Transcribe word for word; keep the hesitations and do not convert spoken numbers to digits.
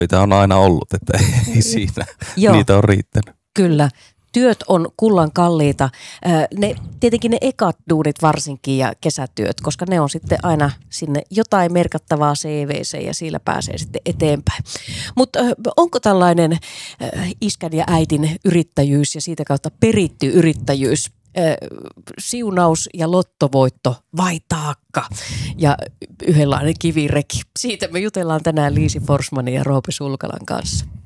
Mitä on aina ollut, että ei siinä niitä on riittänyt. Kyllä. Työt on kullan kalliita. Ne, tietenkin ne ekat duunit varsinkin ja kesätyöt, koska ne on sitten aina sinne jotain merkattavaa C V:seen ja sillä pääsee sitten eteenpäin. Mutta onko tällainen iskän ja äitin yrittäjyys ja siitä kautta peritty yrittäjyys siunaus ja lottovoitto vai taakka ja yhdenlainen kivireki? Siitä me jutellaan tänään Liisi Forsmanin ja Roope Sulkalan kanssa.